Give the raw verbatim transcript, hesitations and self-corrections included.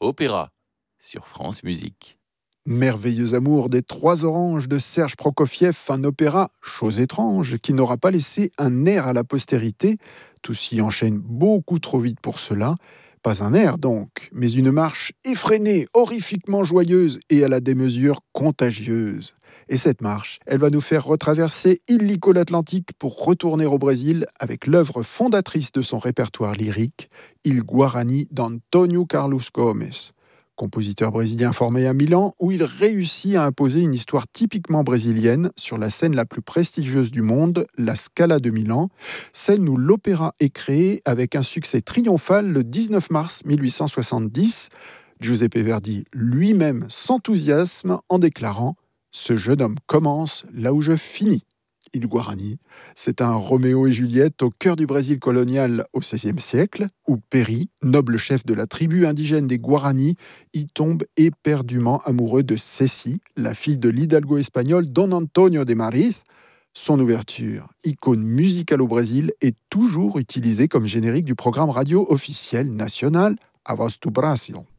Opéra sur France Musique. Merveilleux amour des trois oranges de Serge Prokofiev, un opéra, chose étrange, qui n'aura pas laissé un air à la postérité. Tout s'y enchaîne beaucoup trop vite pour cela. Pas un air donc, mais une marche effrénée, horrifiquement joyeuse et à la démesure contagieuse. Et cette marche, elle va nous faire retraverser illico l'Atlantique pour retourner au Brésil avec l'œuvre fondatrice de son répertoire lyrique, Il Guarani d'Antonio Carlos Gomes. Compositeur brésilien formé à Milan, où il réussit à imposer une histoire typiquement brésilienne sur la scène la plus prestigieuse du monde, la Scala de Milan, celle où l'opéra est créé avec un succès triomphal le dix-neuf mars mille huit cent soixante-dix. Giuseppe Verdi lui-même s'enthousiasme en déclarant « Ce jeune homme commence là où je finis ». Il Guarani, c'est un Roméo et Juliette au cœur du Brésil colonial au seizième siècle, où Péri, noble chef de la tribu indigène des Guarani, y tombe éperdument amoureux de Ceci, la fille de l'hidalgo espagnol Don Antonio de Mariz. Son ouverture, icône musicale au Brésil, est toujours utilisée comme générique du programme radio officiel national A Voz do Brasil.